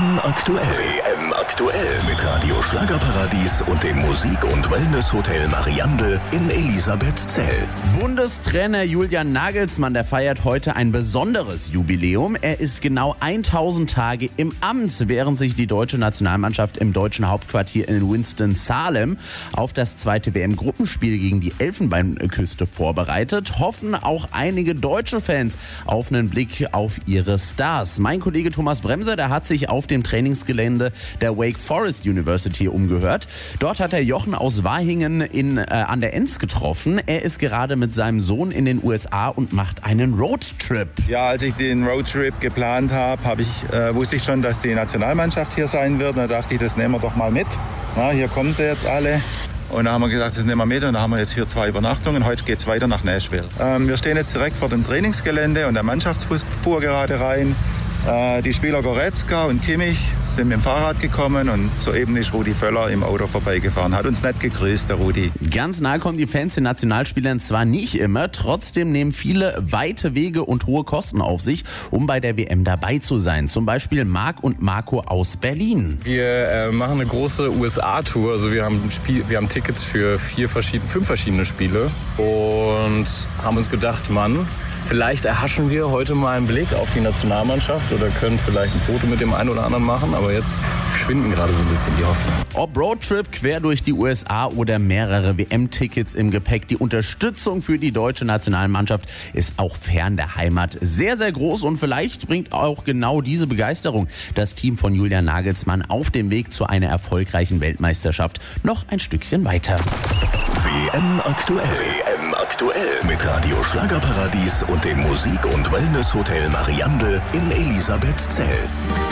WM aktuell. WM aktuell mit Radio Schlagerparadies und dem Musik- und Wellness-Hotel Mariandel in Elisabethzell. Bundestrainer Julian Nagelsmann, der feiert heute ein besonderes Jubiläum. Er ist genau 1000 Tage im Amt, während sich die deutsche Nationalmannschaft im deutschen Hauptquartier in Winston-Salem auf das zweite WM-Gruppenspiel gegen die Elfenbeinküste vorbereitet, hoffen auch einige deutsche Fans auf einen Blick auf ihre Stars. Mein Kollege Thomas Bremser, der hat sich auf dem Trainingsgelände der Wake Forest University umgehört. Dort hat er Jochen aus Wahingen an der Enz getroffen. Er ist gerade mit seinem Sohn in den USA und macht einen Roadtrip. Ja, als ich den Roadtrip geplant habe, wusste ich schon, dass die Nationalmannschaft hier sein wird. Da dachte ich, das nehmen wir doch mal mit. Na, hier kommen sie jetzt alle. Und da haben wir gesagt, das nehmen wir mit. Und da haben wir jetzt hier 2 Übernachtungen. Heute geht es weiter nach Nashville. Wir stehen jetzt direkt vor dem Trainingsgelände und der Mannschaftsbus fuhr gerade rein. Die Spieler Goretzka und Kimmich sind mit dem Fahrrad gekommen und soeben ist Rudi Völler im Auto vorbeigefahren. Hat uns nett gegrüßt, der Rudi. Ganz nah kommen die Fans den Nationalspielern zwar nicht immer, trotzdem nehmen viele weite Wege und hohe Kosten auf sich, um bei der WM dabei zu sein. Zum Beispiel Marc und Marco aus Berlin. Wir machen eine große USA-Tour. Also wir haben Tickets für 5 verschiedene Spiele und haben uns gedacht, Mann, vielleicht erhaschen wir heute mal einen Blick auf die Nationalmannschaft oder können vielleicht ein Foto mit dem einen oder anderen machen, aber jetzt schwinden gerade so ein bisschen die Hoffnung. Ob Roadtrip quer durch die USA oder mehrere WM-Tickets im Gepäck, die Unterstützung für die deutsche Nationalmannschaft ist auch fern der Heimat sehr, sehr groß und vielleicht bringt auch genau diese Begeisterung das Team von Julian Nagelsmann auf dem Weg zu einer erfolgreichen Weltmeisterschaft noch ein Stückchen weiter. WM aktuell. WM aktuell mit Radio Schlagerparadies und dem Musik- und Wellness-Hotel Mariandel in Elisabethzell.